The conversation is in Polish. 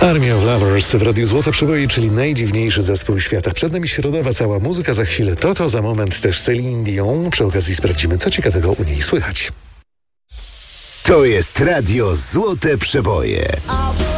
Army of Lovers w Radiu Złote Przeboje, czyli najdziwniejszy zespół świata. Przed nami środowa cała muzyka, za chwilę to, za moment też Celine Dion. Przy okazji sprawdzimy, co ciekawego u niej słychać. To jest Radio Złote Przeboje.